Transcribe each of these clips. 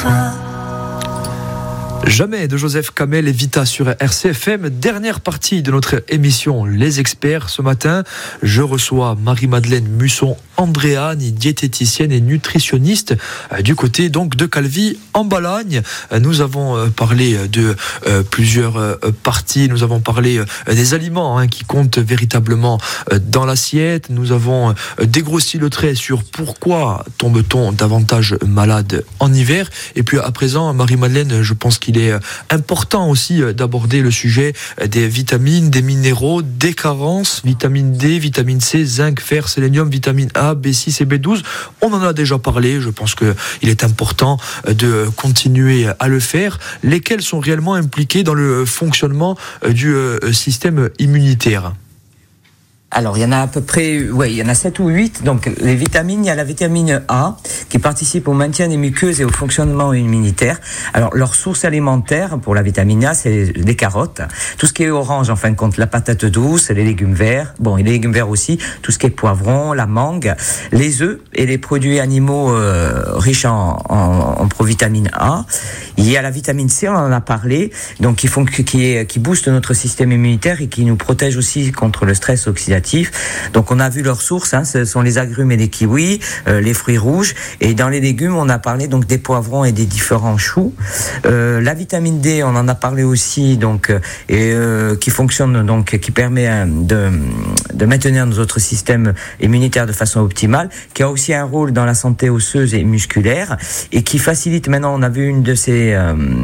Jamais de Joseph Kamel et Vita sur RCFM. Dernière partie de notre émission Les Experts. Ce matin, je reçois Marie-Madeleine Musson-Andréane, diététicienne et nutritionniste du côté donc de Calvi en Balagne. Nous avons parlé de plusieurs parties. Nous avons parlé des aliments qui comptent véritablement dans l'assiette. Nous avons dégrossi le trait sur pourquoi tombe-t-on davantage malade en hiver. Et puis à présent, Marie-Madeleine, je pense qu'il est important aussi d'aborder le sujet des vitamines, des minéraux, des carences, vitamine D, vitamine C, zinc, fer, sélénium, vitamine A, B6 et B12. On en a déjà parlé, je pense qu'il est important de continuer à le faire. Lesquels sont réellement impliqués dans le fonctionnement du système immunitaire ? Alors, il y en a à peu près, il y en a 7 ou 8. Donc, les vitamines, il y a la vitamine A, qui participe au maintien des muqueuses et au fonctionnement immunitaire. Alors, leur source alimentaire pour la vitamine A, c'est les carottes. Tout ce qui est orange, en fin de compte, la patate douce, les légumes verts. Bon, et les légumes verts aussi. Tout ce qui est poivron, la mangue, les œufs et les produits animaux riches en provitamine A. Il y a la vitamine C, on en a parlé, donc qui booste notre système immunitaire et qui nous protège aussi contre le stress oxydatif. Donc on a vu leurs sources, ce sont les agrumes et les kiwis, les fruits rouges, et dans les légumes on a parlé donc des poivrons et des différents choux. La vitamine D, on en a parlé aussi, donc qui fonctionne, donc qui permet de maintenir notre système immunitaire de façon optimale, qui a aussi un rôle dans la santé osseuse et musculaire, et qui facilite, maintenant on a vu une de ces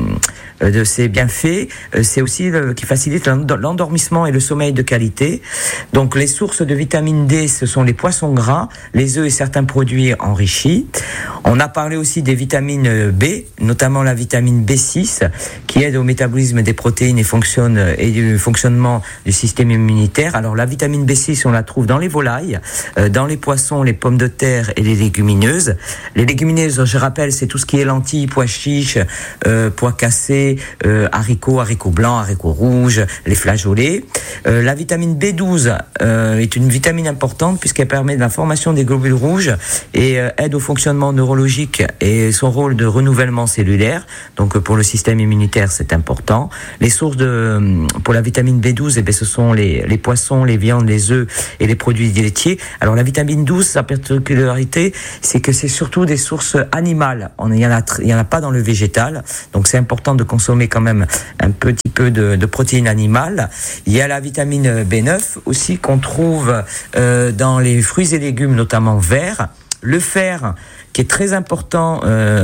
bienfaits, c'est aussi qui facilite l'endormissement et le sommeil de qualité. Donc les sources de vitamine D, ce sont les poissons gras, les œufs et certains produits enrichis. On a parlé aussi des vitamines B, notamment la vitamine B6, qui aide au métabolisme des protéines et du fonctionnement du système immunitaire. Alors la vitamine B6, on la trouve dans les volailles, dans les poissons, les pommes de terre et les légumineuses. Les légumineuses, je rappelle, c'est tout ce qui est lentilles, pois chiches, pois cassés, haricots blancs, haricots rouges, les flageolets. La vitamine B12 est une vitamine importante puisqu'elle permet de la formation des globules rouges et aide au fonctionnement neurologique et son rôle de renouvellement cellulaire. Donc pour le système immunitaire, c'est important. Les sources pour la vitamine B12, ce sont les poissons, les viandes, les œufs et les produits laitiers. Alors la vitamine 12, sa particularité, c'est que c'est surtout des sources animales. Il y en a pas dans le végétal. Donc c'est important de consommer quand même un petit peu de protéines animales. Il y a la vitamine B9 aussi qu'on trouve dans les fruits et légumes, notamment verts. Le fer, qui est très important,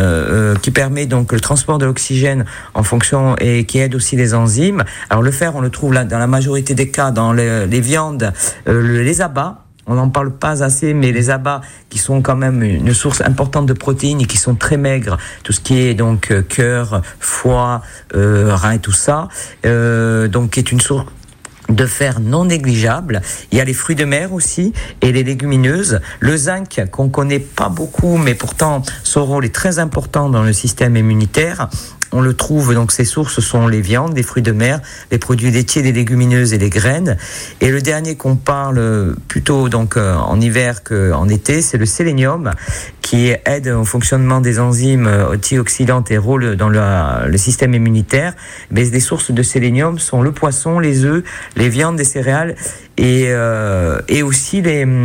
qui permet donc le transport de l'oxygène en fonction et qui aide aussi les enzymes. Alors le fer, on le trouve là, dans la majorité des cas dans les viandes, les abats. On n'en parle pas assez, mais les abats qui sont quand même une source importante de protéines et qui sont très maigres, tout ce qui est donc cœur, foie, rein et tout ça, donc qui est une source de fer non négligeable. Il y a les fruits de mer aussi et les légumineuses. Le zinc, qu'on connaît pas beaucoup, mais pourtant son rôle est très important dans le système immunitaire. On le trouve, donc ces sources sont les viandes, les fruits de mer, les produits laitiers, les légumineuses et les graines. Et le dernier qu'on parle plutôt donc en hiver qu'en été, c'est le sélénium, qui aide au fonctionnement des enzymes antioxydantes et rôle dans le système immunitaire. Mais les sources de sélénium sont le poisson, les œufs, les viandes, les céréales et aussi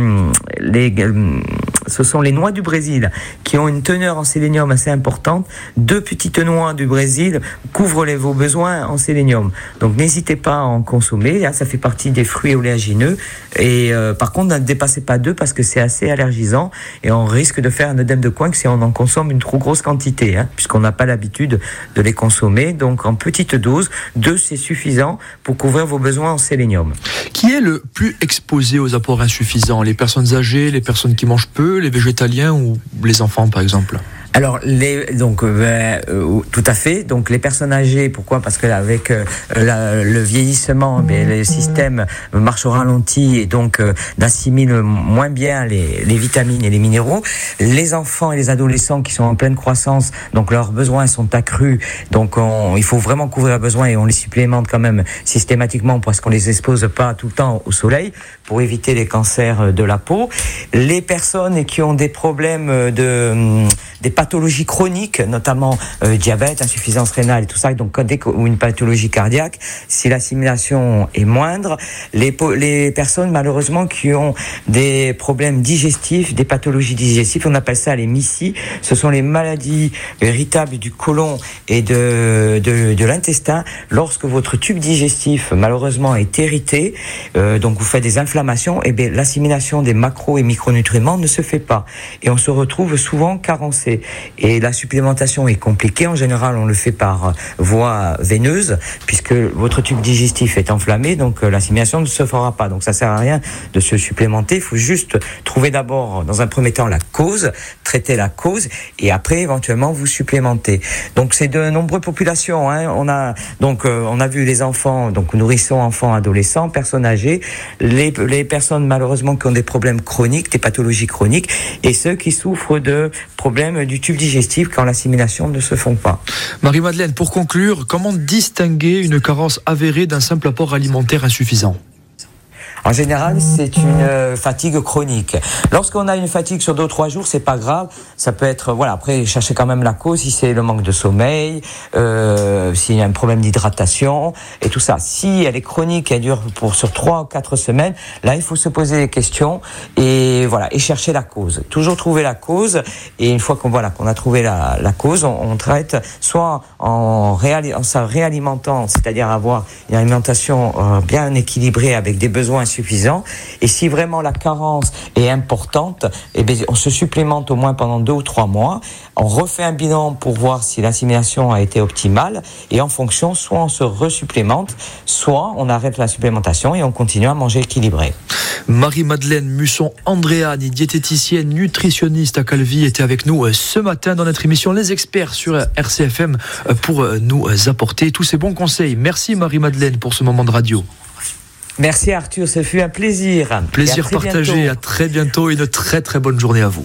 ce sont les noix du Brésil qui ont une teneur en sélénium assez importante. 2 petites noix du Brésil couvrent vos besoins en sélénium. Donc n'hésitez pas à en consommer. Là, ça fait partie des fruits oléagineux. Et par contre, ne dépassez pas 2 parce que c'est assez allergisant et on risque de faire un œdème de coinque si on en consomme une trop grosse quantité, puisqu'on n'a pas l'habitude de les consommer. Donc en petite dose, 2 c'est suffisant pour couvrir vos besoins en sélénium. Qui est le plus exposé aux apports insuffisants ? Les personnes âgées, les personnes qui mangent peu, les végétaliens ou les enfants par exemple ? Alors tout à fait. Donc les personnes âgées, pourquoi ? Parce que avec le vieillissement, le système marche au ralenti et donc n'assimile moins bien les vitamines et les minéraux. Les enfants et les adolescents qui sont en pleine croissance, donc leurs besoins sont accrus. Donc il faut vraiment couvrir leurs besoins et on les supplémente quand même systématiquement parce qu'on les expose pas tout le temps au soleil pour éviter les cancers de la peau. Les personnes qui ont des problèmes des pathologies chroniques, notamment diabète, insuffisance rénale et tout ça, donc ou une pathologie cardiaque, si l'assimilation est moindre, les personnes malheureusement qui ont des problèmes digestifs, des pathologies digestives, on appelle ça les MICI, ce sont les maladies irritables du côlon et de l'intestin. Lorsque votre tube digestif malheureusement est irrité, donc vous faites des inflammations, et bien l'assimilation des macro et micronutriments ne se fait pas et on se retrouve souvent carencé. Et la supplémentation est compliquée. En général, on le fait par voie veineuse puisque votre tube digestif est enflammé, donc l'assimilation ne se fera pas. Donc ça sert à rien de se supplémenter. Il faut juste trouver d'abord, dans un premier temps, la cause, traiter la cause et après éventuellement vous supplémenter. Donc c'est de nombreuses populations. On a vu les enfants, donc nourrissons, enfants, adolescents, personnes âgées, les personnes malheureusement qui ont des problèmes chroniques, des pathologies chroniques, et ceux qui souffrent de problèmes du tube digestif quand l'assimilation ne se font pas. Marie-Madeleine, pour conclure, comment distinguer une carence avérée d'un simple apport alimentaire insuffisant ? En général, c'est une fatigue chronique. Lorsqu'on a une fatigue sur 2-3 jours, c'est pas grave. Ça peut être, après, chercher quand même la cause, si c'est le manque de sommeil, s'il y a un problème d'hydratation, et tout ça. Si elle est chronique, elle dure sur 3 ou 4 semaines, là, il faut se poser des questions, et chercher la cause. Toujours trouver la cause, et une fois qu'on a trouvé la cause, on traite soit en se réalimentant, c'est-à-dire avoir une alimentation bien équilibrée avec des besoins suffisant. Et si vraiment la carence est importante, on se supplémente au moins pendant 2 ou 3 mois. On refait un bilan pour voir si l'assimilation a été optimale. Et en fonction, soit on se resupplémente, soit on arrête la supplémentation et on continue à manger équilibré. Marie-Madeleine Musson-Andréani, diététicienne, nutritionniste à Calvi, était avec nous ce matin dans notre émission Les Experts sur RCFM pour nous apporter tous ces bons conseils. Merci Marie-Madeleine pour ce moment de radio. Merci Arthur, ce fut un plaisir. Plaisir partagé, bientôt. À très bientôt et une très très bonne journée à vous.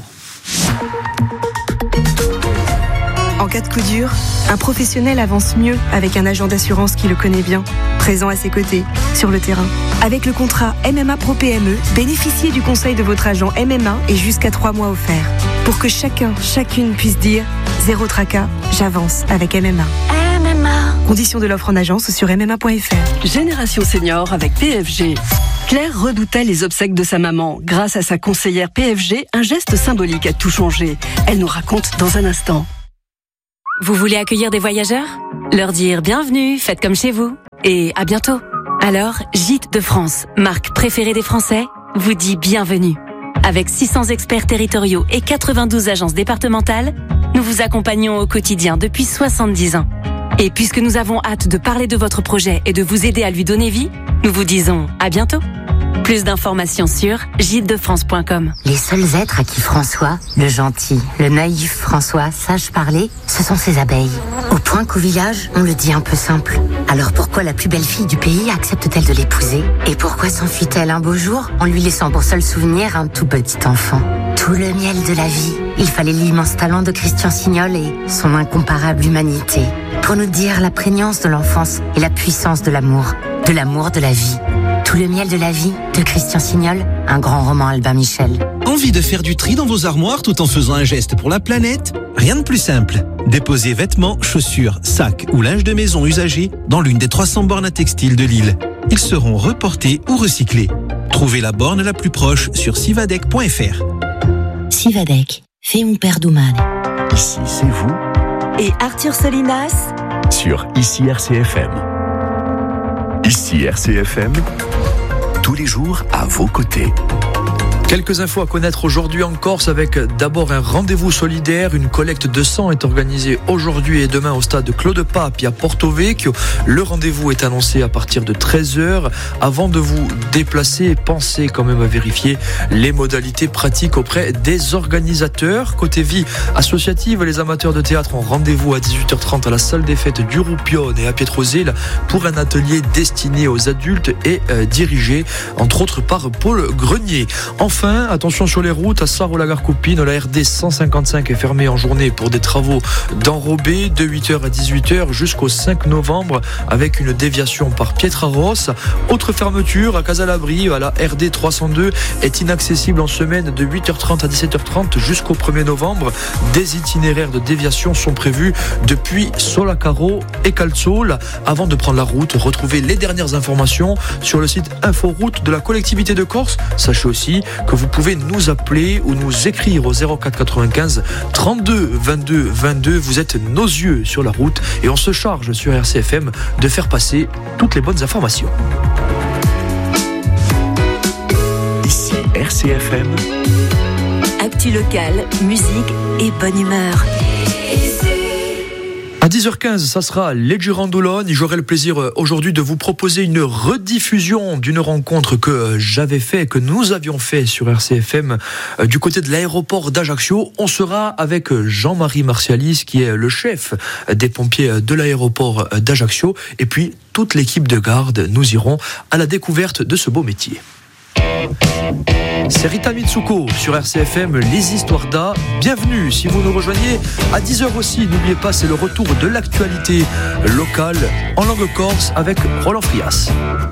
En cas de coup dur, un professionnel avance mieux avec un agent d'assurance qui le connaît bien, présent à ses côtés, sur le terrain. Avec le contrat MMA Pro PME, bénéficiez du conseil de votre agent MMA et jusqu'à 3 mois offerts. Pour que chacune puisse dire « Zéro tracas, j'avance avec MMA ». Conditions de l'offre en agence sur mma.fr. Génération Senior avec PFG. Claire redoutait les obsèques de sa maman. Grâce à sa conseillère PFG, un geste symbolique a tout changé. Elle nous raconte dans un instant. Vous voulez accueillir des voyageurs ? Leur dire bienvenue, faites comme chez vous. Et à bientôt. Alors, Gîtes de France, marque préférée des Français, vous dit bienvenue. Avec 600 experts territoriaux et 92 agences départementales, nous vous accompagnons au quotidien depuis 70 ans. Et puisque nous avons hâte de parler de votre projet et de vous aider à lui donner vie, nous vous disons à bientôt. Plus d'informations sur gîtesdefrance.com. Les seuls êtres à qui François, le gentil, le naïf François, sache parler, ce sont ses abeilles. Au point qu'au village, on le dit un peu simple. Alors pourquoi la plus belle fille du pays accepte-t-elle de l'épouser ? Et pourquoi s'enfuit-elle un beau jour en lui laissant pour seul souvenir un tout petit enfant ? Tout le miel de la vie. Il fallait l'immense talent de Christian Signol et son incomparable humanité pour nous dire la prégnance de l'enfance et la puissance de l'amour de la vie. Tout le miel de la vie de Christian Signol, un grand roman Albin Michel. Envie de faire du tri dans vos armoires tout en faisant un geste pour la planète ? Rien de plus simple. Déposez vêtements, chaussures, sacs ou linge de maison usagés dans l'une des 300 bornes à textiles de Lille. Ils seront reportés ou recyclés. Trouvez la borne la plus proche sur sivadec.fr. Sivadec, fait mon père Douman. Ici, c'est vous. Et Arthur Solinas sur Ici RCFM. Ici RCFM, tous les jours à vos côtés. Quelques infos à connaître aujourd'hui en Corse avec d'abord un rendez-vous solidaire. Une collecte de sang est organisée aujourd'hui et demain au stade Claude Pape à Porto Vecchio. Le rendez-vous est annoncé à partir de 13h. Avant de vous déplacer, pensez quand même à vérifier les modalités pratiques auprès des organisateurs. Côté vie associative, les amateurs de théâtre ont rendez-vous à 18h30 à la salle des fêtes du Roupione et à Pietrozile pour un atelier destiné aux adultes et dirigé entre autres par Paul Grenier. Enfin, enfin, attention sur les routes, à Sarre-la-Gare-Coupine, la RD 155 est fermée en journée pour des travaux d'enrobé de 8h à 18h jusqu'au 5 novembre avec une déviation par Pietraros. Autre fermeture à Casalabri, la RD 302 est inaccessible en semaine de 8h30 à 17h30 jusqu'au 1er novembre. Des itinéraires de déviation sont prévus depuis Solacaro et Calzol. Avant de prendre la route, retrouvez les dernières informations sur le site Inforoute de la collectivité de Corse. Sachez aussi que vous pouvez nous appeler ou nous écrire au 04 95 32 22 22. Vous êtes nos yeux sur la route et on se charge sur RCFM de faire passer toutes les bonnes informations. Ici RCFM. Actu locale, musique et bonne humeur. À 10h15, ça sera les Girandoulognes. J'aurai le plaisir aujourd'hui de vous proposer une rediffusion d'une rencontre que j'avais fait, que nous avions fait sur RCFM du côté de l'aéroport d'Ajaccio. On sera avec Jean-Marie Martialis, qui est le chef des pompiers de l'aéroport d'Ajaccio. Et puis, toute l'équipe de garde, nous irons à la découverte de ce beau métier. C'est Rita Mitsuko sur RCFM, les histoires d'A. Bienvenue si vous nous rejoignez à 10h aussi. N'oubliez pas, c'est le retour de l'actualité locale en langue corse avec Roland Frias.